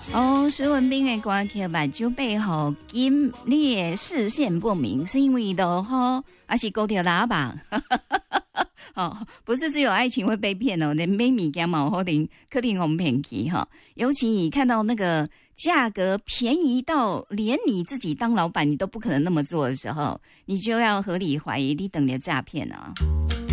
哦，施文彬的歌曲目睭背后金，你的视线不明，是因为落雨还是高调喇叭？哦，不是只有爱情会被骗哦，连买物件嘛有可能会骗去哈。尤其你看到那个价格便宜到连你自己当老板你都不可能那么做的时候，你就要合理怀疑你等的诈骗啊。